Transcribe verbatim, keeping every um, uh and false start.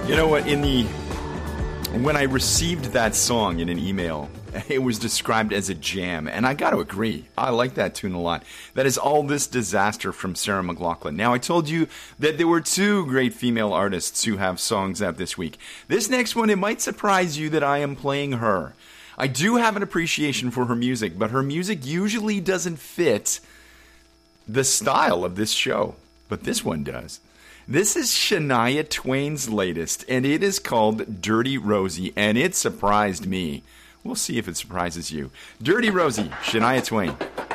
You know what? In the when I received that song in an email, it was described as a jam, and I got to agree. I like that tune a lot. That is All This Disaster from Sarah McLachlan. Now, I told you that there were two great female artists who have songs out this week. This next one, it might surprise you that I am playing her. I do have an appreciation for her music, but her music usually doesn't fit the style of this show. But this one does. This is Shania Twain's latest, and it is called Dirty Rosie, and it surprised me. We'll see if it surprises you. Dirty Rosie, Shania Twain.